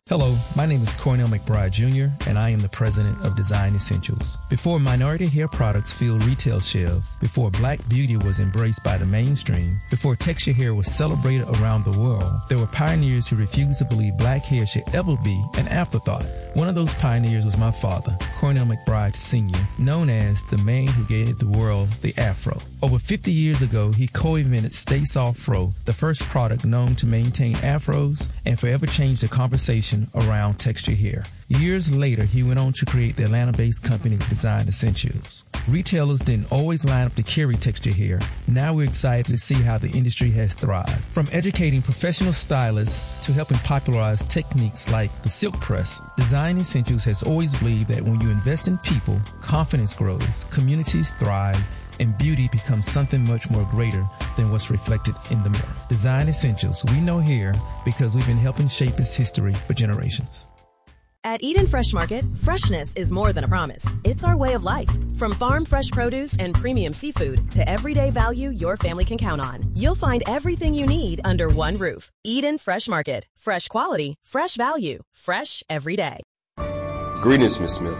Hello, my name is Cornell McBride Jr., and I am the president of Design Essentials. Before minority hair products filled retail shelves, before black beauty was embraced by the mainstream, before texture hair was celebrated around the world, there were pioneers who refused to believe black hair should ever be an afterthought. One of those pioneers was my father, Cornell McBride Sr., known as the man who gave the world the afro. Over 50 years ago, he co-invented Stay Soft Fro, the first product known to maintain afros and forever change the conversation around texture hair. Years later, he went on to create the Atlanta-based company Design Essentials. Retailers didn't always line up to carry texture hair. Now we're excited to see how the industry has thrived. From educating professional stylists to helping popularize techniques like the silk press, Design Essentials has always believed that when you invest in people, confidence grows, communities thrive, and beauty becomes something much more greater than what's reflected in the mirror. Design Essentials, we know hair because we've been helping shape its history for generations. At Eden Fresh Market, freshness is more than a promise. It's our way of life. From farm fresh produce and premium seafood to everyday value your family can count on, you'll find everything you need under one roof. Eden Fresh Market. Fresh quality, fresh value, fresh every day. Greetings, Ms. Smith.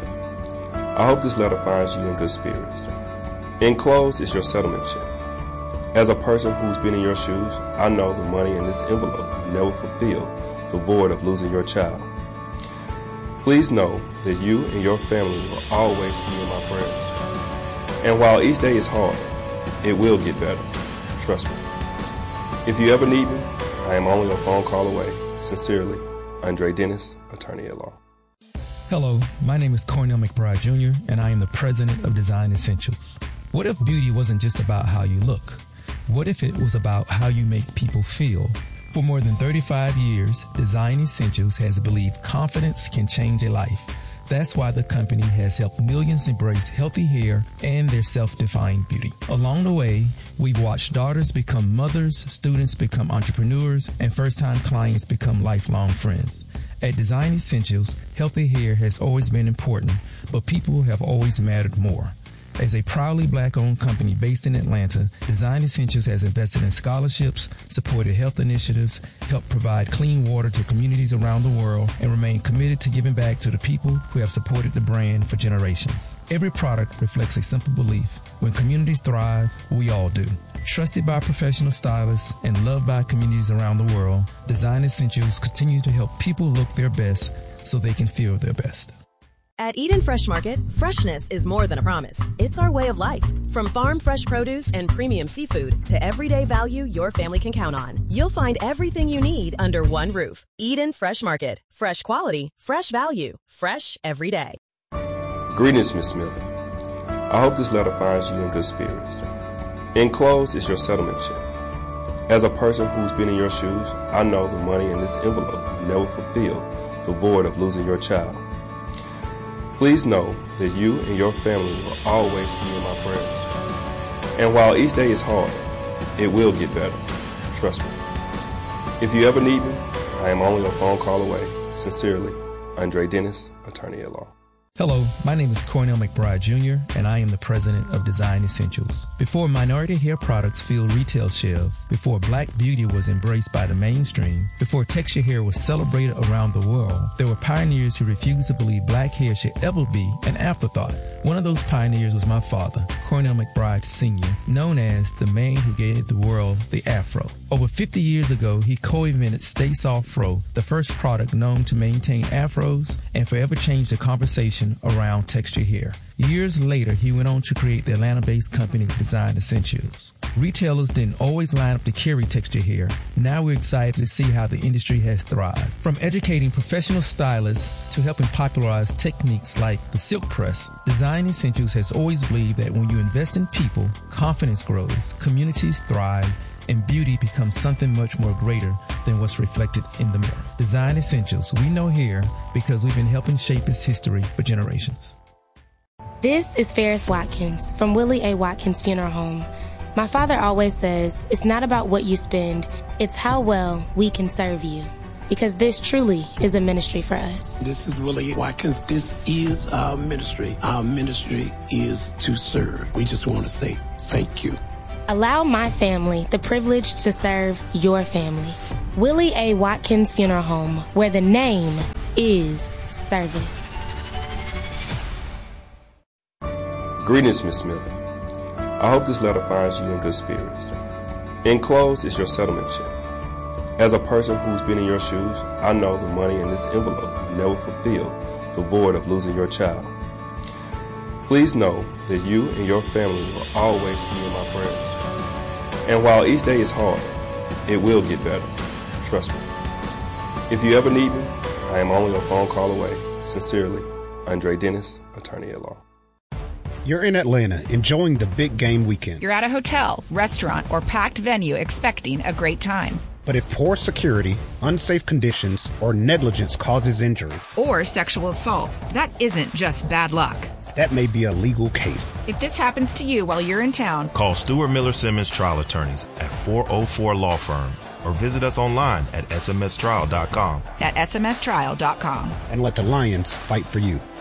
I hope this letter finds you in good spirits. Enclosed is your settlement check. As a person who's been in your shoes, I know the money in this envelope will never fulfill the void of losing your child. Please know that you and your family will always be in my prayers. And while each day is hard, it will get better. Trust me. If you ever need me, I am only a phone call away. Sincerely, Andre Dennis, attorney at law. Hello, my name is Cornell McBride Jr., and I am the president of Design Essentials. What if beauty wasn't just about how you look? What if it was about how you make people feel? For more than 35 years, Design Essentials has believed confidence can change a life. That's why the company has helped millions embrace healthy hair and their self-defined beauty. Along the way, we've watched daughters become mothers, students become entrepreneurs, and first-time clients become lifelong friends. At Design Essentials, healthy hair has always been important, but people have always mattered more. As a proudly black-owned company based in Atlanta, Design Essentials has invested in scholarships, supported health initiatives, helped provide clean water to communities around the world, and remained committed to giving back to the people who have supported the brand for generations. Every product reflects a simple belief. When communities thrive, we all do. Trusted by professional stylists and loved by communities around the world, Design Essentials continues to help people look their best so they can feel their best. At Eden Fresh Market, freshness is more than a promise. It's our way of life. From farm fresh produce and premium seafood to everyday value your family can count on, you'll find everything you need under one roof. Eden Fresh Market. Fresh quality, fresh value, fresh every day. Greetings, Ms. Smith. I hope this letter finds you in good spirits. Enclosed is your settlement check. As a person who's been in your shoes, I know the money in this envelope will never fulfill the void of losing your child. Please know that you and your family will always be in my prayers. And while each day is hard, it will get better. Trust me. If you ever need me, I am only a phone call away. Sincerely, Andre Dennis, attorney at law. Hello, my name is Cornell McBride Jr., and I am the president of Design Essentials. Before minority hair products filled retail shelves, before black beauty was embraced by the mainstream, before texture hair was celebrated around the world, there were pioneers who refused to believe black hair should ever be an afterthought. One of those pioneers was my father, Cornell McBride Sr., known as the man who gave the world the afro. Over 50 years ago, he co-invented Stay Soft Fro, the first product known to maintain afros and forever change the conversation around texture hair. Years later, he went on to create the Atlanta-based company Design Essentials. Retailers didn't always line up to carry texture hair. Now we're excited to see how the industry has thrived. From educating professional stylists to helping popularize techniques like the silk press, Design Essentials has always believed that when you invest in people, confidence grows, communities thrive, and beauty becomes something much more greater than what's reflected in the mirror. Design Essentials, we know hair because we've been helping shape its history for generations. This is Ferris Watkins from Willie A. Watkins Funeral Home. My father always says, it's not about what you spend, it's how well we can serve you. Because this truly is a ministry for us. This is Willie Watkins. This is our ministry. Our ministry is to serve. We just want to say thank you. Allow my family the privilege to serve your family. Willie A. Watkins Funeral Home, where the name is service. Greetings, Ms. Smith. I hope this letter finds you in good spirits. Enclosed is your settlement check. As a person who's been in your shoes, I know the money in this envelope will never fulfill the void of losing your child. Please know that you and your family will always be in my prayers. And while each day is hard, it will get better. Trust me. If you ever need me, I am only a phone call away. Sincerely, Andre Dennis, attorney at law. You're in Atlanta, enjoying the big game weekend. You're at a hotel, restaurant, or packed venue expecting a great time. But if poor security, unsafe conditions, or negligence causes injury, or sexual assault, that isn't just bad luck. That may be a legal case. If this happens to you while you're in town, call Stewart Miller Simmons Trial Attorneys at 404 Law Firm or visit us online at smstrial.com. At smstrial.com. And let the Lions fight for you.